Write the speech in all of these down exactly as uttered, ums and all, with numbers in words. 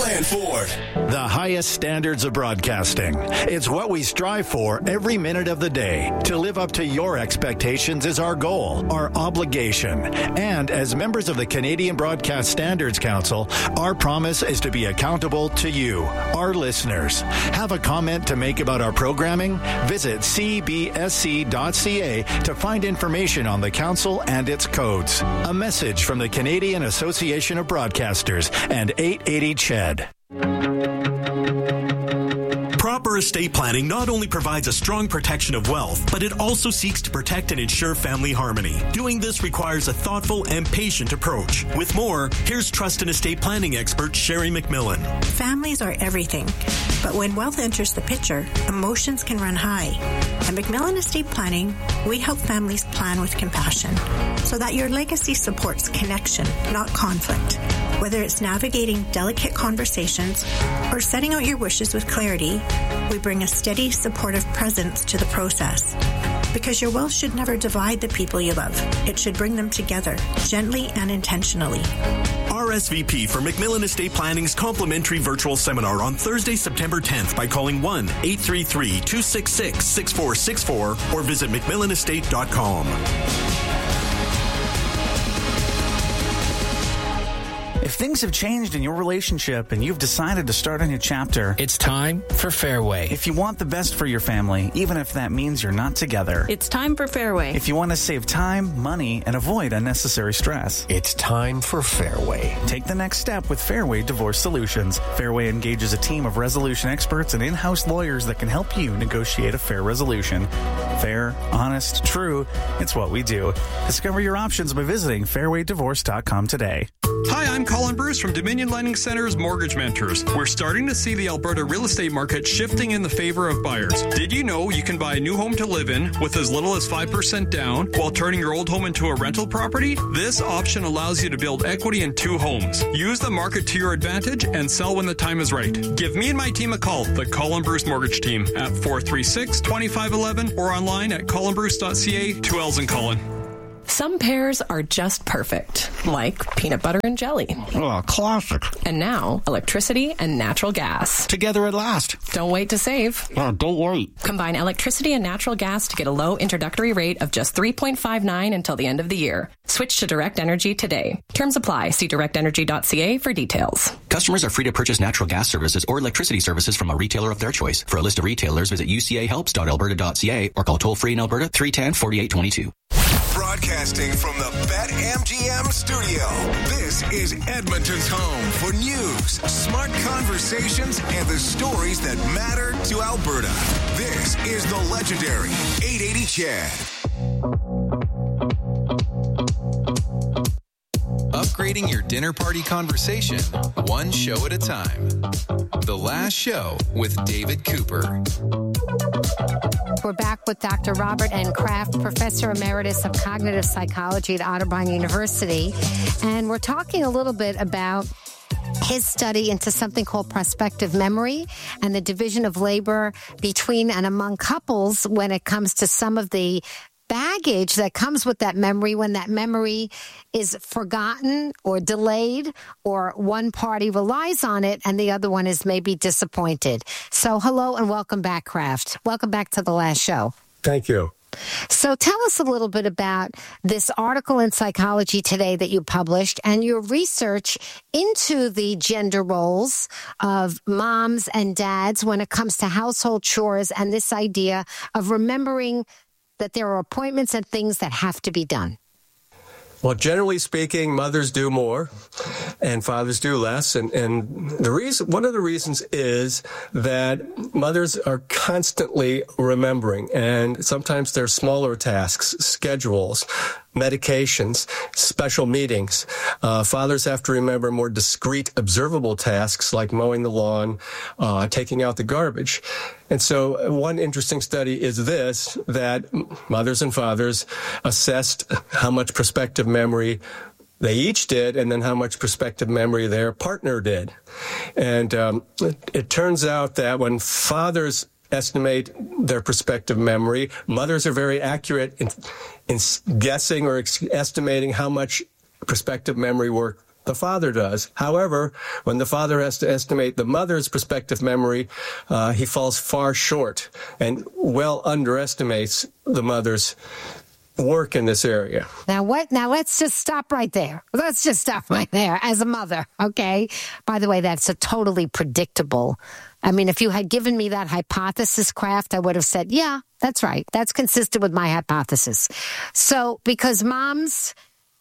Heartland Ford. The highest standards of broadcasting. It's what we strive for every minute of the day. To live up to your expectations is our goal, our obligation. And as members of the Canadian Broadcast Standards Council, our promise is to be accountable to you, our listeners. Have a comment to make about our programming? Visit c b s c dot c a to find information on the council and its codes. A message from the Canadian Association of Broadcasters and eight eighty C H E D. Proper estate planning not only provides a strong protection of wealth, but it also seeks to protect and ensure family harmony. Doing this requires a thoughtful and patient approach. With more, here's trust and estate planning expert Sherry McMillan. Families are everything, but when wealth enters the picture, emotions can run high. At McMillan Estate Planning, we help families plan with compassion so that your legacy supports connection, not conflict. Whether it's navigating delicate conversations or setting out your wishes with clarity, we bring a steady, supportive presence to the process. Because your wealth should never divide the people you love. It should bring them together, gently and intentionally. R S V P for McMillan Estate Planning's complimentary virtual seminar on Thursday, September tenth by calling one eight three three, two six six, six four six four or visit mcmillan estate dot com. If things have changed in your relationship and you've decided to start a new chapter, it's time for Fairway. If you want the best for your family, even if that means you're not together, it's time for Fairway. If you want to save time, money, and avoid unnecessary stress, it's time for Fairway. Take the next step with Fairway Divorce Solutions. Fairway engages a team of resolution experts and in-house lawyers that can help you negotiate a fair resolution. Fair, honest, true, it's what we do. Discover your options by visiting fairway divorce dot com today. Hi, I'm Colin Bruce from Dominion Lending Center's Mortgage Mentors. We're starting to see the Alberta real estate market shifting in the favor of buyers. Did you know you can buy a new home to live in with as little as five percent down while turning your old home into a rental property? This option allows you to build equity in two homes. Use the market to your advantage and sell when the time is right. Give me and my team a call, the Colin Bruce Mortgage Team, at four three six, two five one one or online at colin bruce dot c a. Two L's in Colin. Some pairs are just perfect, like peanut butter and jelly. Oh, classic. And now, electricity and natural gas. Together at last. Don't wait to save. Oh, don't wait. Combine electricity and natural gas to get a low introductory rate of just three point five nine until the end of the year. Switch to Direct Energy today. Terms apply. See direct energy dot c a for details. Customers are free to purchase natural gas services or electricity services from a retailer of their choice. For a list of retailers, visit u c a helps dot alberta dot c a or call toll-free in Alberta three one zero, four eight two two. Broadcasting from the BetMGM studio, this is Edmonton's home for news, smart conversations, and the stories that matter to Alberta. This is the legendary eight eighty C H E D. Upgrading your dinner party conversation, one show at a time. The Last Show with David Cooper. We're back with Doctor Robert N. Kraft, Professor Emeritus of Cognitive Psychology at Otterbein University. And we're talking a little bit about his study into something called prospective memory and the division of labor between and among couples when it comes to some of the baggage that comes with that memory when that memory is forgotten or delayed or one party relies on it and the other one is maybe disappointed. So hello and welcome back, Kraft. Welcome back to The Last Show. Thank you. So tell us a little bit about this article in Psychology Today that you published and your research into the gender roles of moms and dads when it comes to household chores and this idea of remembering that there are appointments and things that have to be done. Well, generally speaking, mothers do more and fathers do less. And, and the reason, one of the reasons is that mothers are constantly remembering, and sometimes they're smaller tasks, schedules, medications, special meetings. Uh, fathers have to remember more discrete, observable tasks like mowing the lawn, uh, taking out the garbage. And so one interesting study is this, that mothers and fathers assessed how much prospective memory they each did, and then how much prospective memory their partner did. And um, it, it turns out that when fathers estimate their prospective memory, mothers are very accurate in, in guessing or ex- estimating how much prospective memory work the father does. However, when the father has to estimate the mother's prospective memory, uh, he falls far short and well underestimates the mother's work in this area. Now what? Now let's just stop right there. Let's just stop right there as a mother, okay? By the way, that's a totally predictable. I mean, if you had given me that hypothesis, Kraft, I would have said, yeah, that's right. That's consistent with my hypothesis. So, because moms,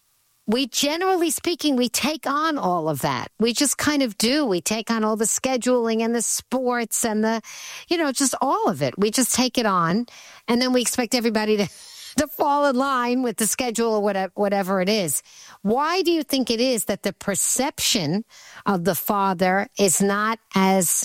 we generally speaking, we take on all of that. We just kind of do. We take on all the scheduling and the sports and the, you know, just all of it. We just take it on, and then we expect everybody to to fall in line with the schedule or whatever, whatever it is. Why do you think it is that the perception of the father is not as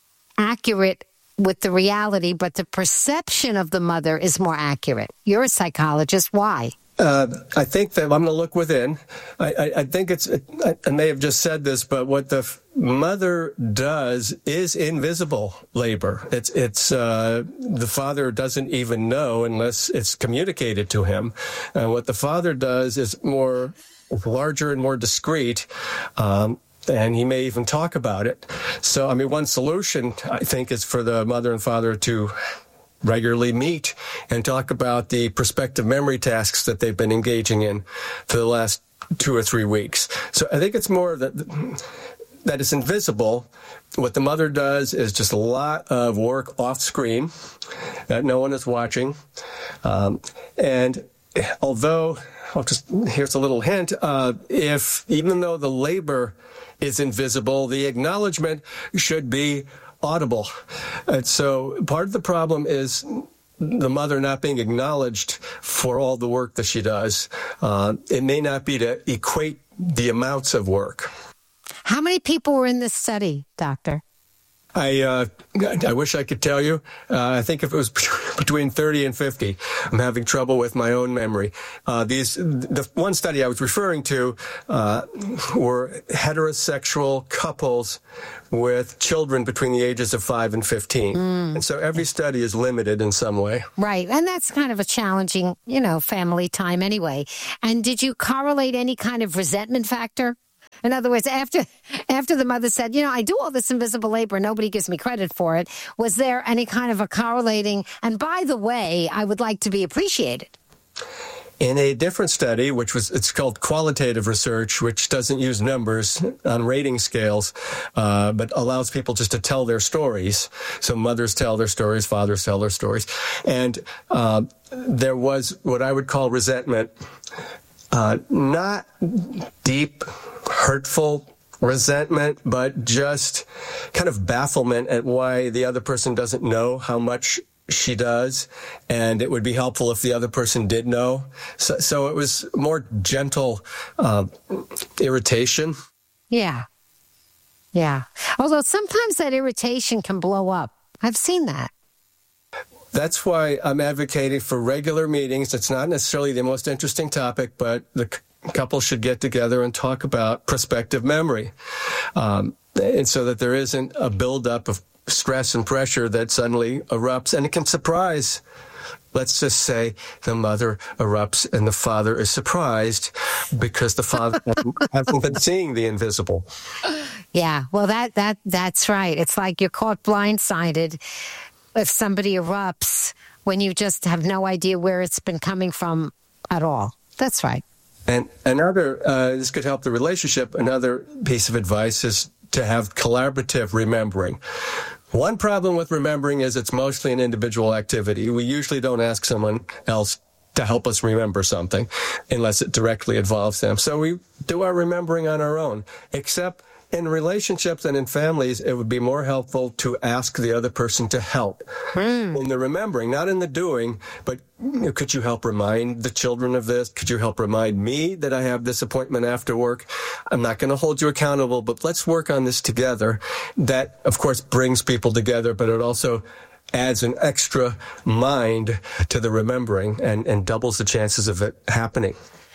accurate with the reality, but the perception of the mother is more accurate? You're a psychologist. Why? Uh, I think that I'm going to look within. I, I, I think it's, I, I may have just said this, but what the f- mother does is invisible labor. It's, it's, uh, the father doesn't even know unless it's communicated to him. And what the father does is more larger and more discreet. Um, And he may even talk about it. So, I mean, one solution, I think, is for the mother and father to regularly meet and talk about the prospective memory tasks that they've been engaging in for the last two or three weeks. So I think it's more that that it's invisible. What the mother does is just a lot of work off screen that no one is watching. Um, and although, I'll just, here's a little hint, uh, if, even though the labor is invisible, the acknowledgement should be audible. And so part of the problem is the mother not being acknowledged for all the work that she does. Uh, it may not be to equate the amounts of work. How many people were in this study, Doctor? I uh, I wish I could tell you. Uh, I think if it was between thirty and fifty. I'm having trouble with my own memory. Uh, these the one study I was referring to uh, were heterosexual couples with children between the ages of five and fifteen. Mm. And so every study is limited in some way. Right. And that's kind of a challenging, you know, family time anyway. And did you correlate any kind of resentment factor? In other words, after after the mother said, you know, I do all this invisible labor, nobody gives me credit for it, was there any kind of a correlating, and by the way, I would like to be appreciated? In a different study, which was, it's called qualitative research, which doesn't use numbers on rating scales, uh, but allows people just to tell their stories. So mothers tell their stories, fathers tell their stories. And uh, there was what I would call resentment, uh, not deep, hurtful resentment, but just kind of bafflement at why the other person doesn't know how much she does, and it would be helpful if the other person did know. So, so it was more gentle uh, irritation. Yeah. Yeah. Although sometimes that irritation can blow up. I've seen that. That's why I'm advocating for regular meetings. It's not necessarily the most interesting topic, but the couple should get together and talk about prospective memory. Um, and so that there isn't a buildup of stress and pressure that suddenly erupts, and it can surprise. Let's just say the mother erupts and the father is surprised because the father hasn't been seeing the invisible. Yeah, well, that that that's right. It's like you're caught blindsided if somebody erupts when you just have no idea where it's been coming from at all. That's right. And another, uh, this could help the relationship. Another piece of advice is to have collaborative remembering. One problem with remembering is it's mostly an individual activity. We usually don't ask someone else to help us remember something unless it directly involves them. So we do our remembering on our own, except in relationships and in families, it would be more helpful to ask the other person to help mm. in the remembering, not in the doing, but you know, could you help remind the children of this? Could you help remind me that I have this appointment after work? I'm not going to hold you accountable, but let's work on this together. That, of course, brings people together, but it also adds an extra mind to the remembering and, and doubles the chances of it happening.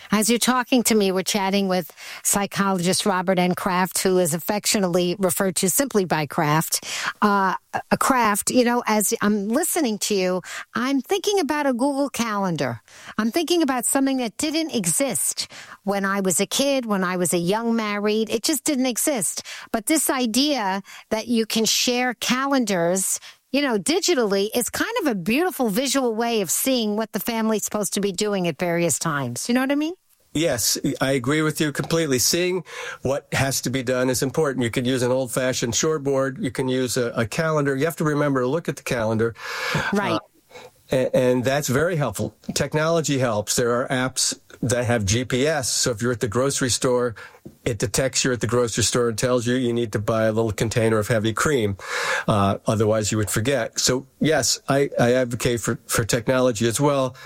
As you're talking to me, we're chatting with psychologist Robert N. Kraft, who is affectionately referred to simply by Kraft. Uh, a Kraft, you know, as I'm listening to you, I'm thinking about a Google Calendar. I'm thinking about something that didn't exist when I was a kid, when I was a young married. It just didn't exist. But this idea that you can share calendars, you know, digitally, is kind of a beautiful visual way of seeing what the family's supposed to be doing at various times. You know what I mean? Yes, I agree with you completely. Seeing what has to be done is important. You could use an old-fashioned shortboard. You can use a, a calendar. You have to remember to look at the calendar. Right. Uh, and, and that's very helpful. Technology helps. There are apps that have G P S. So if you're at the grocery store, it detects you're at the grocery store and tells you you need to buy a little container of heavy cream. Uh, otherwise, you would forget. So, yes, I, I advocate for, for technology as well.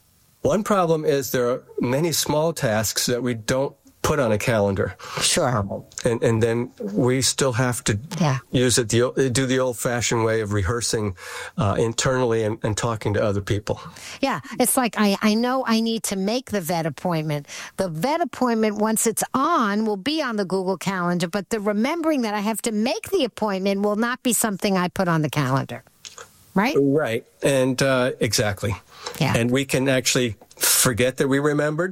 One problem is there are many small tasks that we don't put on a calendar. Sure. And and then we still have to yeah. use it, the, do the old-fashioned way of rehearsing uh, internally and, and talking to other people. Yeah, it's like I, I know I need to make the vet appointment. The vet appointment, once it's on, will be on the Google Calendar, but the remembering that I have to make the appointment will not be something I put on the calendar. Right? Right. And uh, exactly. Yeah. And we can actually forget that we remembered.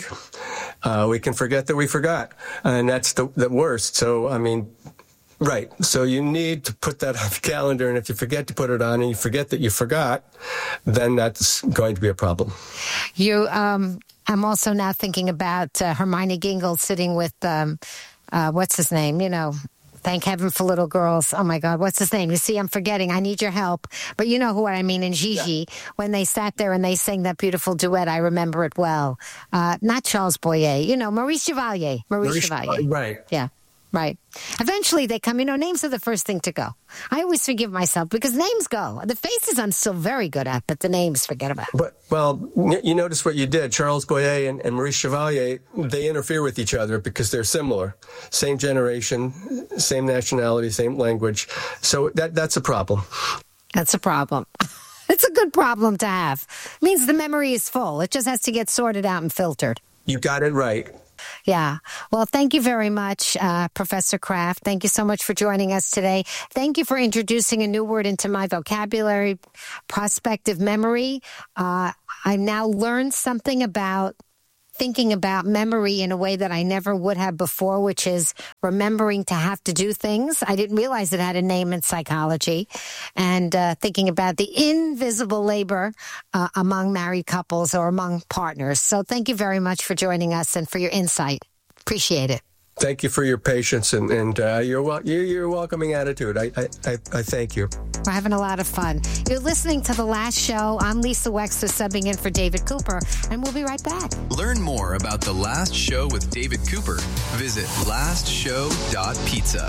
Uh, we can forget that we forgot. And that's the, the worst. So, I mean, right. So you need to put that on the calendar. And if you forget to put it on and you forget that you forgot, then that's going to be a problem. You, um, I'm also now thinking about uh, Hermione Gingle sitting with, um, uh, what's his name? You know, thank heaven for little girls. Oh, my God. What's his name? You see, I'm forgetting. I need your help. But you know who I mean. And Gigi, yeah. when they sat there and they sang that beautiful duet, I remember it well. Uh, not Charles Boyer. You know, Maurice Chevalier. Maurice, Maurice Chevalier. Right. Yeah. Right. Eventually they come, you know, names are the first thing to go. I always forgive myself because names go. The faces I'm still very good at, but the names, forget about. But, well, you notice what you did. Charles Boyer and, and Maurice Chevalier, they interfere with each other because they're similar. Same generation, same nationality, same language. So that that's a problem. That's a problem. It's a good problem to have. It means the memory is full. It just has to get sorted out and filtered. You got it right. Yeah. Well, thank you very much, uh, Professor Kraft. Thank you so much for joining us today. Thank you for introducing a new word into my vocabulary, prospective memory. Uh, I've now learned something about thinking about memory in a way that I never would have before, which is remembering to have to do things. I didn't realize it had a name in psychology. And uh, thinking about the invisible labor uh, among married couples or among partners. So thank you very much for joining us and for your insight. Appreciate it. Thank you for your patience and, and uh, your, your your welcoming attitude. I, I, I, I thank you. We're having a lot of fun. You're listening to The Last Show. I'm Lisa Wexler, subbing in for David Cooper, and we'll be right back. Learn more about The Last Show with David Cooper. Visit last show dot pizza.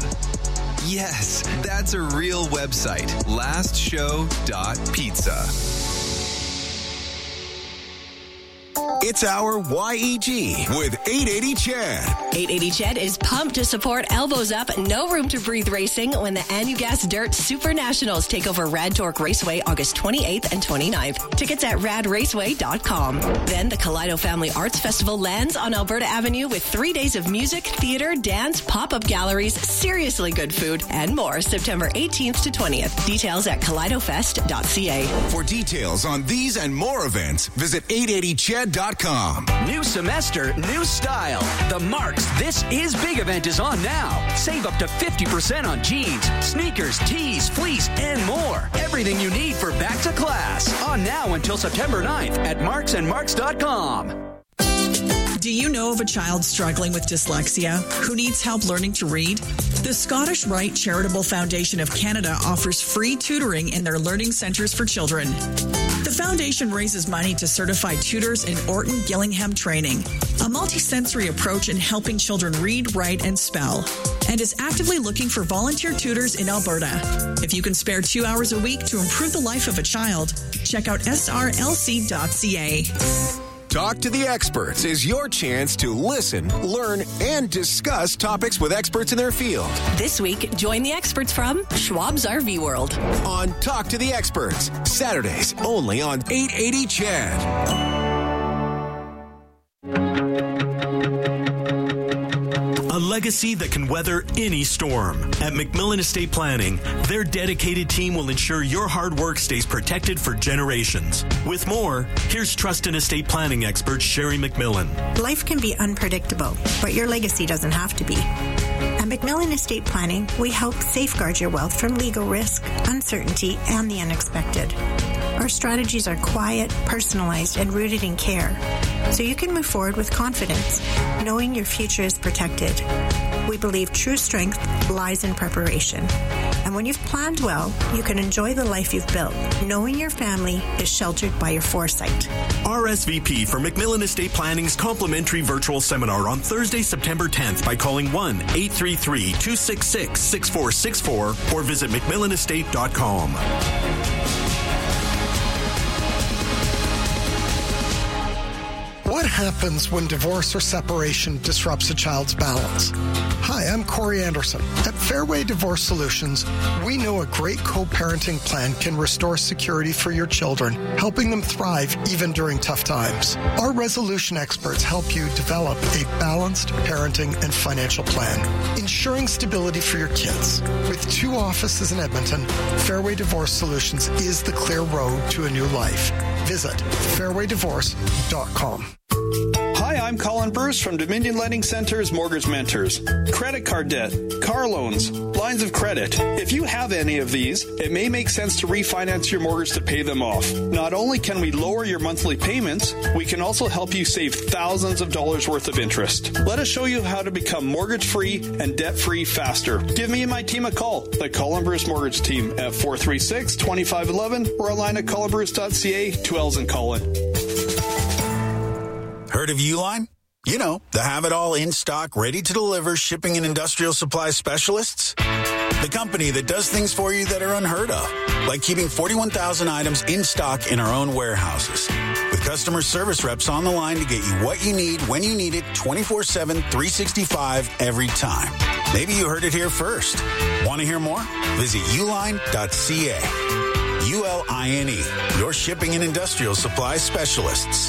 Yes, that's a real website. last show dot pizza. It's our Y E G with eight eighty Chad. eight eighty Chad is pumped to support Elbows Up, No Room to Breathe Racing when the Anugas Dirt Super Nationals take over Rad Torque Raceway August twenty-eighth and twenty-ninth. Tickets at rad raceway dot com. Then the Kaleido Family Arts Festival lands on Alberta Avenue with three days of music, theater, dance, pop-up galleries, seriously good food, and more September eighteenth to twentieth. Details at kaleido fest dot c a. For details on these and more events, visit eight eighty chad dot com. New semester, new style. The Marks This Is Big event is on now. Save up to fifty percent on jeans, sneakers, tees, fleece, and more. Everything you need for back to class. On now until September ninth at marks and marks dot com. Do you know of a child struggling with dyslexia who needs help learning to read? The Scottish Rite Charitable Foundation of Canada offers free tutoring in their learning centres for children. The foundation raises money to certify tutors in Orton Gillingham training, a multisensory approach in helping children read, write, and spell, and is actively looking for volunteer tutors in Alberta. If you can spare two hours a week to improve the life of a child, check out s r l c dot c a. Talk to the Experts is your chance to listen, learn, and discuss topics with experts in their field. This week, join the experts from Schwab's R V World. On Talk to the Experts, Saturdays only on eight eighty Chad. legacy that can weather any storm. At McMillan Estate Planning, their dedicated team will ensure your hard work stays protected for generations. With more, here's Trust and Estate Planning expert Sherry McMillan. Life can be unpredictable, but your legacy doesn't have to be. At McMillan Estate Planning, we help safeguard your wealth from legal risk, uncertainty, and the unexpected. Our strategies are quiet, personalized, and rooted in care, so you can move forward with confidence, knowing your future is protected. We believe true strength lies in preparation. And when you've planned well, you can enjoy the life you've built, knowing your family is sheltered by your foresight. R S V P for McMillan Estate Planning's complimentary virtual seminar on Thursday, September tenth by calling one eight three three, two six six, six four six four or visit mcmillan estate dot com. What happens when divorce or separation disrupts a child's balance? Hi, I'm Corey Anderson. At Fairway Divorce Solutions, we know a great co-parenting plan can restore security for your children, helping them thrive even during tough times. Our resolution experts help you develop a balanced parenting and financial plan, ensuring stability for your kids. With two offices in Edmonton, Fairway Divorce Solutions is the clear road to a new life. Visit fairway divorce dot com. Hi, I'm Colin Bruce from Dominion Lending Center's Mortgage Mentors. Credit card debt, car loans, lines of credit. If you have any of these, it may make sense to refinance your mortgage to pay them off. Not only can we lower your monthly payments, we can also help you save thousands of dollars worth of interest. Let us show you how to become mortgage-free and debt-free faster. Give me and my team a call, the Colin Bruce Mortgage Team, at four three six, two five one one or online at colin bruce dot c a, two L's in Colin. Heard of Uline? You know, the have-it-all in-stock, ready-to-deliver shipping and industrial supply specialists. The company that does things for you that are unheard of, like keeping forty-one thousand items in stock in our own warehouses. With customer service reps on the line to get you what you need, when you need it, twenty-four seven, three sixty-five, every time. Maybe you heard it here first. Want to hear more? Visit uline dot c a. U L I N E, your shipping and industrial supply specialists.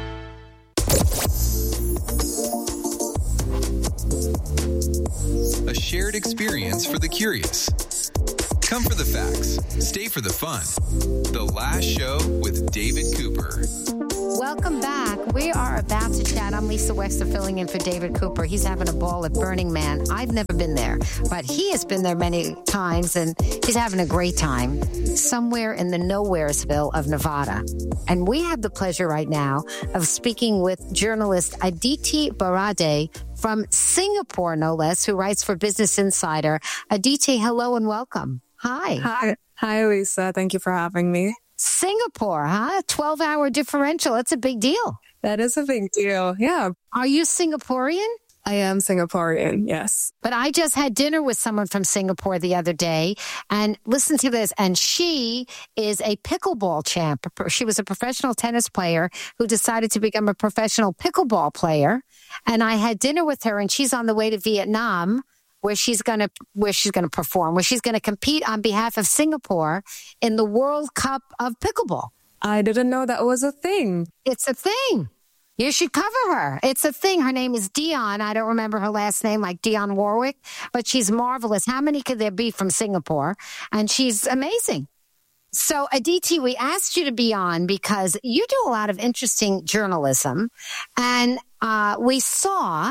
A shared experience for the curious. Come for the facts. Stay for the fun. The Last Show with David Cooper. Welcome back. We are about to chat. I'm Lisa Wexler filling in for David Cooper. He's having a ball at Burning Man. I've never been there, but he has been there many times, and he's having a great time somewhere in the Nowheresville of Nevada. And we have the pleasure right now of speaking with journalist Aditi Barade from Singapore, no less, who writes for Business Insider. Aditi, hello and welcome. Hi. Hi. Hi, Lisa. Thank you for having me. Singapore, huh? twelve-hour differential. That's a big deal. That is a big deal, yeah. Are you Singaporean? I am Singaporean, yes. But I just had dinner with someone from Singapore the other day, and listen to this, and she is a pickleball champ. She was a professional tennis player who decided to become a professional pickleball player, and I had dinner with her, and she's on the way to Vietnam, where she's going to where she's going to perform, where she's going to compete on behalf of Singapore in the World Cup of Pickleball. I didn't know that was a thing. It's a thing. You should cover her. It's a thing. Her name is Dion. I don't remember her last name, like Dionne Warwick, but she's marvelous. How many could there be from Singapore? And she's amazing. So, Aditi, we asked you to be on because you do a lot of interesting journalism, and uh, we saw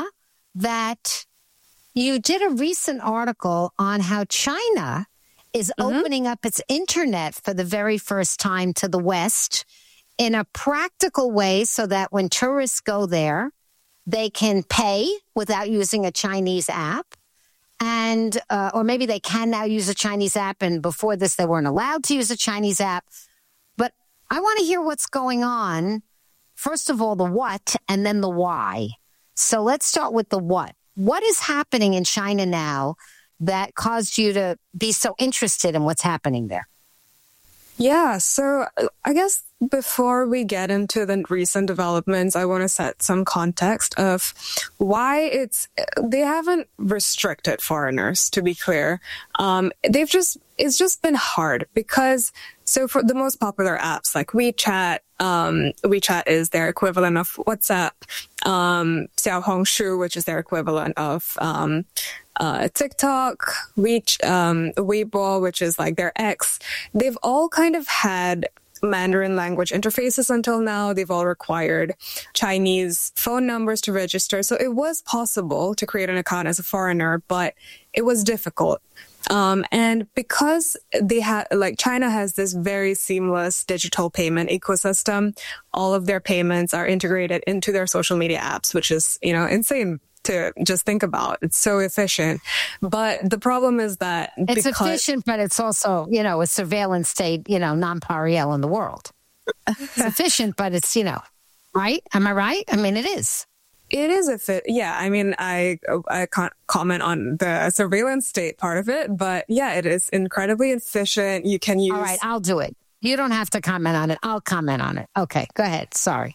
that you did a recent article on how China is mm-hmm. opening up its internet for the very first time to the West in a practical way so that when tourists go there, they can pay without using a Chinese app. And, uh, or maybe they can now use a Chinese app. And before this, they weren't allowed to use a Chinese app. But I want to hear what's going on. First of all, the what and then the why. So let's start with the what. What is happening in China now that caused you to be so interested in what's happening there? Yeah, so I guess before we get into the recent developments, I want to set some context of why it's, they haven't restricted foreigners, to be clear. Um, they've just, it's just been hard because So for the most popular apps like WeChat, um, WeChat is their equivalent of WhatsApp, um, Xiaohongshu, which is their equivalent of um, uh, TikTok, Reach, um, Weibo, which is like their X. They've all kind of had Mandarin language interfaces until now. They've all required Chinese phone numbers to register. So it was possible to create an account as a foreigner, but it was difficult. Um, and because they had, like, China has this very seamless digital payment ecosystem, all of their payments are integrated into their social media apps, which is, you know, insane to just think about. It's so efficient. But the problem is that it's because, efficient, but it's also, you know, a surveillance state, you know, non-pariel in the world. It's efficient, but it's, you know, right? Am I right? I mean, it is. It is a fit. Yeah. I mean, I, I can't comment on the surveillance state part of it, but yeah, it is incredibly efficient. You can use. All right. I'll do it. You don't have to comment on it. I'll comment on it. Okay. Go ahead. Sorry.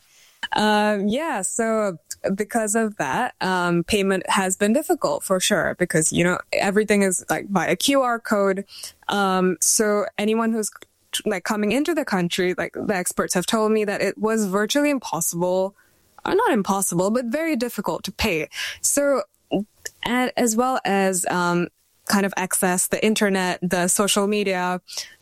Um, yeah. So because of that, um, payment has been difficult for sure, because, you know, everything is like via Q R code. Um, so anyone who's like coming into the country, like the experts have told me that it was virtually impossible. Are not impossible, but very difficult to pay. So, and as well as um, kind of access the internet, the social media.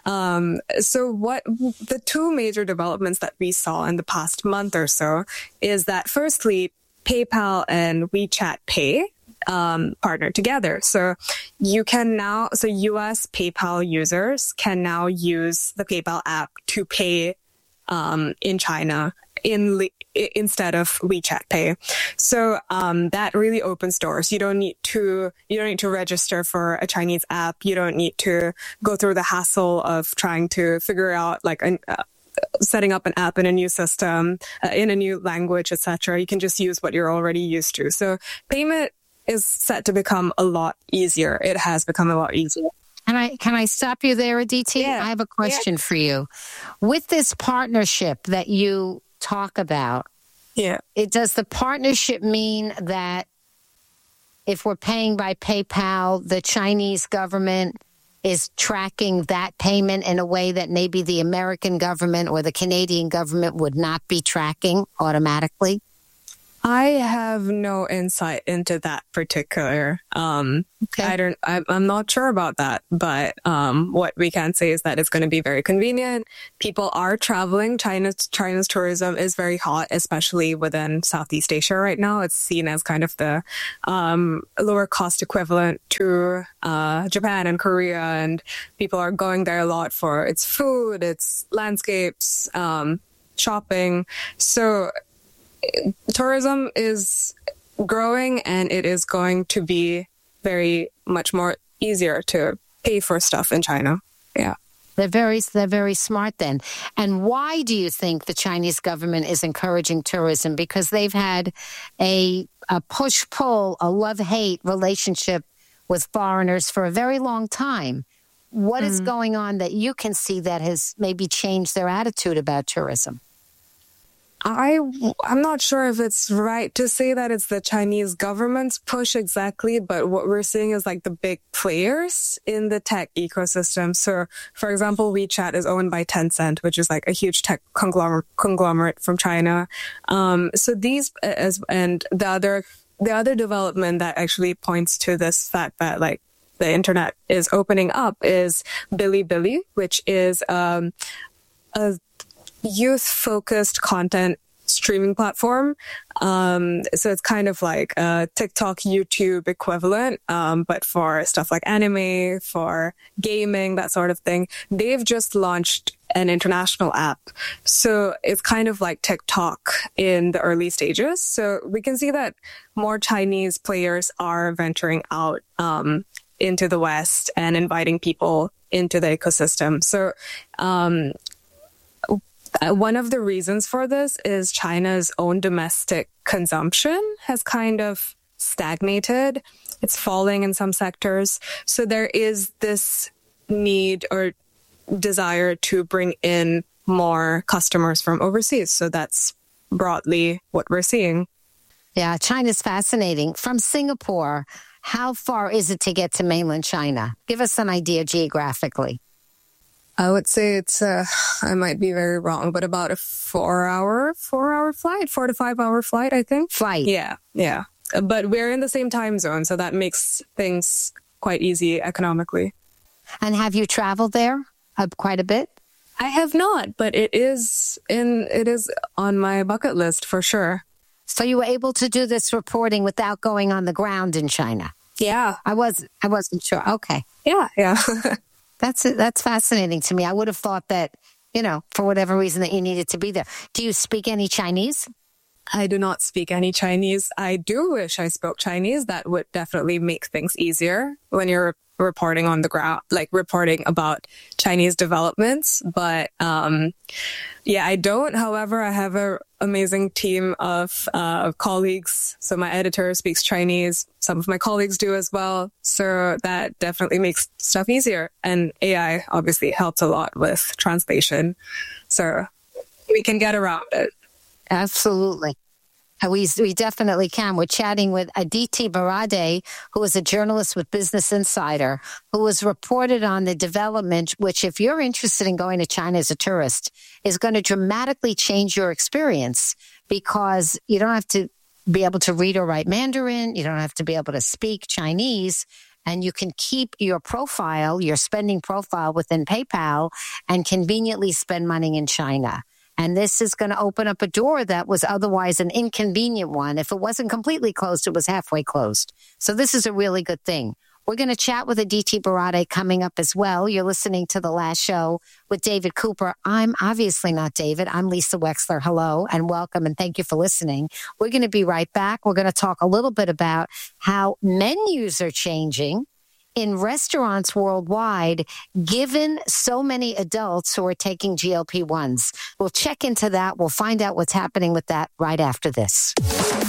Um, so what the two major developments that we saw in the past month or so is that firstly, PayPal and WeChat Pay um, partner together. So you can now, so U S PayPal users can now use the PayPal app to pay um, in China in instead of WeChat Pay. So um, that really opens doors. You don't need to you don't need to register for a Chinese app. You don't need to go through the hassle of trying to figure out like an, uh, setting up an app in a new system, uh, in a new language, et cetera. You can just use what you're already used to. So payment is set to become a lot easier. It has become a lot easier. Can I can I stop you there, Aditi? Yeah. I have a question yeah. for you. With this partnership that you talk about, yeah, it does the partnership mean that if we're paying by PayPal, the Chinese government is tracking that payment in a way that maybe the American government or the Canadian government would not be tracking automatically? I have no insight into that particular. Um, okay. I don't. I, I'm not sure about that. But um, what we can say is that it's going to be very convenient. People are traveling. China's China's tourism is very hot, especially within Southeast Asia right now. It's seen as kind of the um, lower cost equivalent to uh, Japan and Korea, and people are going there a lot for its food, its landscapes, um, shopping. So tourism is growing, and it is going to be very much more easier to pay for stuff in China. Yeah. They're very, they're very smart then. And why do you think the Chinese government is encouraging tourism? Because they've had a, a push-pull, a love-hate relationship with foreigners for a very long time. What mm. is going on that you can see that has maybe changed their attitude about tourism? I, I'm not sure if it's right to say that it's the Chinese government's push exactly, but what we're seeing is like the big players in the tech ecosystem. So, for example, WeChat is owned by Tencent, which is like a huge tech conglomerate, conglomerate from China. Um, so these, as and the other, the other development that actually points to this fact that like the internet is opening up is Bilibili, which is um, a youth-focused content streaming platform. Um, so it's kind of like a TikTok, YouTube equivalent, um, but for stuff like anime, for gaming, that sort of thing. They've just launched an international app. So it's kind of like TikTok in the early stages. So we can see that more Chinese players are venturing out um, into the West and inviting people into the ecosystem. So um one of the reasons for this is China's own domestic consumption has kind of stagnated. It's falling in some sectors. So there is this need or desire to bring in more customers from overseas. So that's broadly what we're seeing. Yeah, China's fascinating. From Singapore, how far is it to get to mainland China? Give us an idea geographically. I would say it's, uh, I might be very wrong, but about a four hour, four hour flight, four to five hour flight, I think. Flight. Yeah, yeah. But we're in the same time zone, so that makes things quite easy economically. And have you traveled there uh, quite a bit? I have not, but it is in, it is on my bucket list for sure. So you were able to do this reporting without going on the ground in China? Yeah. I was, I wasn't sure. Okay. Yeah, yeah. That's that's fascinating to me. I would have thought that, you know, for whatever reason that you needed to be there. Do you speak any Chinese? I do not speak any Chinese. I do wish I spoke Chinese. That would definitely make things easier when you're reporting on the ground, like reporting about Chinese developments. But um, yeah, I don't. However, I have an amazing team of uh, colleagues. So my editor speaks Chinese. Some of my colleagues do as well. So that definitely makes stuff easier. And A I obviously helps a lot with translation. So we can get around it. Absolutely. We, we definitely can. We're chatting with Aditi Barade, who is a journalist with Business Insider, who has reported on the development, which if you're interested in going to China as a tourist, is going to dramatically change your experience because you don't have to be able to read or write Mandarin. You don't have to be able to speak Chinese. And you can keep your profile, your spending profile within PayPal and conveniently spend money in China. And this is going to open up a door that was otherwise an inconvenient one. If it wasn't completely closed, it was halfway closed. So this is a really good thing. We're going to chat with Aditi Barade coming up as well. You're listening to The Last Show with David Cooper. I'm obviously not David. I'm Lisa Wexler. Hello and welcome and thank you for listening. We're going to be right back. We're going to talk a little bit about how menus are changing in restaurants worldwide, given so many adults who are taking G L P ones. We'll check into that. We'll find out what's happening with that right after this.